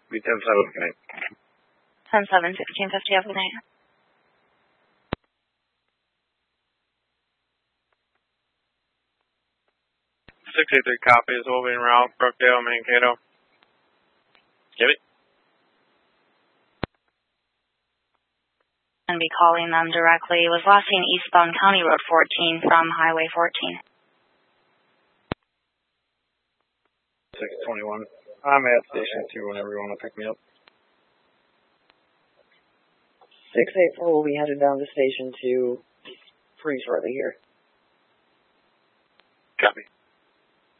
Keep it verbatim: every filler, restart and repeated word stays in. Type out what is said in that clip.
Be ten seven, good night. ten seven, sixteen fifty, have a good night. six eight three copies, moving route, Brookdale, Mankato. Give it. And be calling them directly. It was last seen eastbound County Road fourteen from Highway fourteen. six twenty-one. I'm at station two whenever you want to pick me up. six eight four will be headed down to station two pretty shortly here. Copy.